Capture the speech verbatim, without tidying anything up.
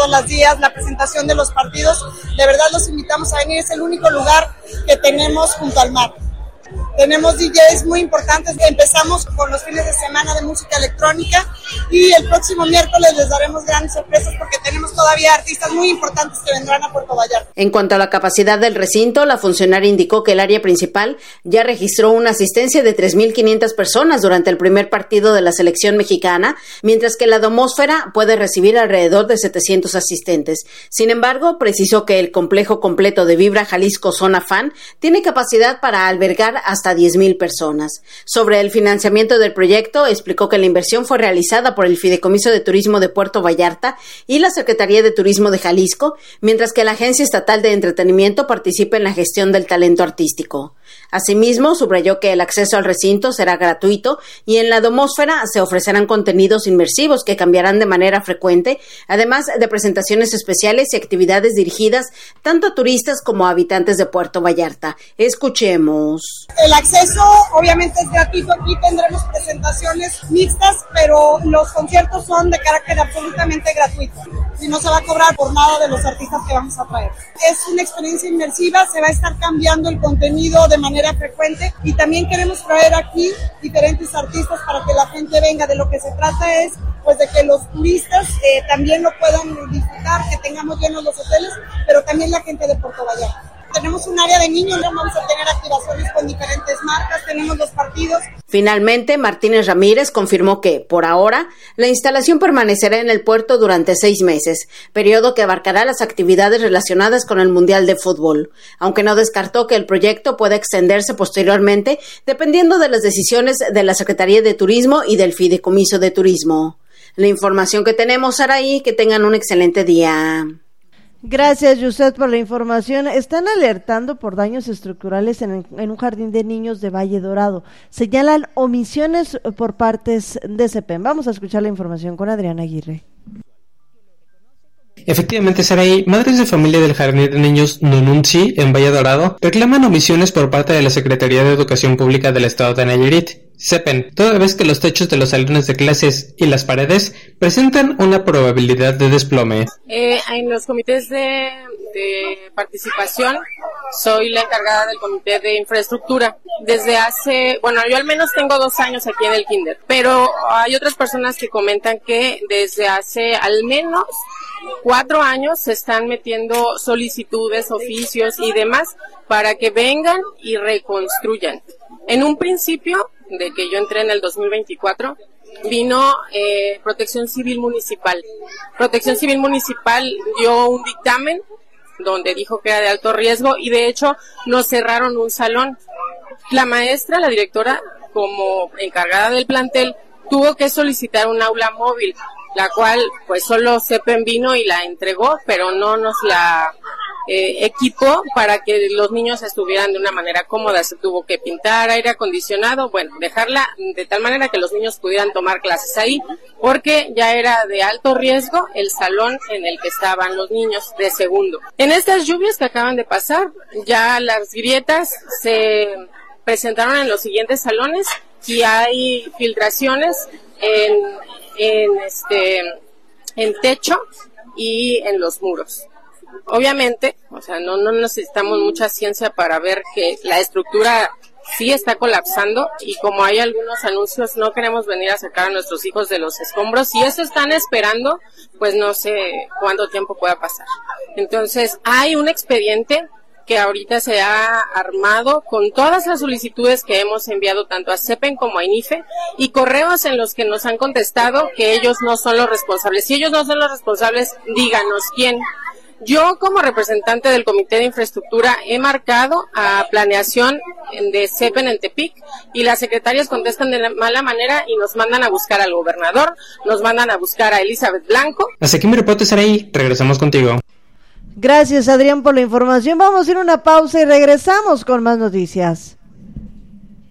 todos los días, la presentación de los partidos. De verdad los invitamos a venir, es el único lugar que tenemos junto al mar. Tenemos D Js muy importantes, empezamos con los fines de semana de música electrónica y el próximo miércoles les daremos grandes sorpresas porque tenemos todavía artistas muy importantes que vendrán a Puerto Vallarta. En cuanto a la capacidad del recinto, la funcionaria indicó que el área principal ya registró una asistencia de tres mil quinientas personas durante el primer partido de la selección mexicana, mientras que la domósfera puede recibir alrededor de setecientos asistentes. Sin embargo, precisó que el complejo completo de Vibra Jalisco Zona Fan tiene capacidad para albergar hasta diez mil personas. Sobre el financiamiento del proyecto, explicó que la inversión fue realizada por el Fideicomiso de Turismo de Puerto Vallarta y la Secretaría de Turismo de Jalisco, mientras que la Agencia Estatal de Entretenimiento participa en la gestión del talento artístico. Asimismo, subrayó que el acceso al recinto será gratuito y en la domósfera se ofrecerán contenidos inmersivos que cambiarán de manera frecuente, además de presentaciones especiales y actividades dirigidas tanto a turistas como a habitantes de Puerto Vallarta. Escuchemos. El acceso obviamente es gratuito, aquí tendremos presentaciones mixtas, pero los conciertos son de carácter absolutamente gratuito y no se va a cobrar por nada de los artistas que vamos a traer. Es una experiencia inmersiva, se va a estar cambiando el contenido de manera frecuente y también queremos traer aquí diferentes artistas para que la gente venga. De lo que se trata es pues de que los turistas eh, también lo puedan disfrutar, que tengamos llenos los hoteles, pero también la gente de Puerto Vallarta. Tenemos un área de niños, vamos a tener activaciones con diferentes marcas, tenemos los partidos. Finalmente, Martínez Ramírez confirmó que, por ahora, la instalación permanecerá en el puerto durante seis meses, periodo que abarcará las actividades relacionadas con el Mundial de Fútbol, aunque no descartó que el proyecto pueda extenderse posteriormente, dependiendo de las decisiones de la Secretaría de Turismo y del Fideicomiso de Turismo. La información que tenemos, Saraí, que tengan un excelente día. Gracias, Yuset, por la información. Están alertando por daños estructurales en, en un jardín de niños de Valle Dorado. Señalan omisiones por partes de CEPEN. Vamos a escuchar la información con Adriana Aguirre. Efectivamente, Saraí, madres de familia del Jardín de Niños Nununzi en Valle Dorado reclaman omisiones por parte de la Secretaría de Educación Pública del Estado de Nayarit, CEPEN, toda vez que los techos de los salones de clases y las paredes presentan una probabilidad de desplome. Eh, en los comités de, de participación, soy la encargada del comité de infraestructura. Desde hace, bueno, yo al menos tengo dos años aquí en el kinder, pero hay otras personas que comentan que desde hace al menos cuatro años se están metiendo solicitudes, oficios y demás para que vengan y reconstruyan. En un principio, de que yo entré en el dos mil veinticuatro, vino eh, Protección Civil Municipal. Protección Civil Municipal dio un dictamen donde dijo que era de alto riesgo y de hecho nos cerraron un salón. La maestra, la directora, como encargada del plantel, tuvo que solicitar un aula móvil, la cual pues solo CEPEN vino y la entregó, pero no nos la eh, equipó para que los niños estuvieran de una manera cómoda. Se tuvo que pintar, aire acondicionado, bueno, dejarla de tal manera que los niños pudieran tomar clases ahí, porque ya era de alto riesgo el salón en el que estaban los niños de segundo. En estas lluvias que acaban de pasar, ya las grietas se presentaron en los siguientes salones y hay filtraciones en, en este en techo y en los muros. Obviamente, o sea, no, no necesitamos mucha ciencia para ver que la estructura sí está colapsando y como hay algunos anuncios, no queremos venir a sacar a nuestros hijos de los escombros. Si eso están esperando, pues no sé cuánto tiempo pueda pasar. Entonces, hay un expediente que ahorita se ha armado con todas las solicitudes que hemos enviado tanto a CEPEN como a INIFE y correos en los que nos han contestado que ellos no son los responsables. Si ellos no son los responsables, díganos quién. Yo, como representante del Comité de Infraestructura, he marcado a planeación de CEPEN en Tepic y las secretarias contestan de mala manera y nos mandan a buscar al gobernador, nos mandan a buscar a Elizabeth Blanco. Hasta aquí mi reporte, Saraí. Regresamos contigo. Gracias, Adrián, por la información. Vamos a ir a una pausa y regresamos con más noticias.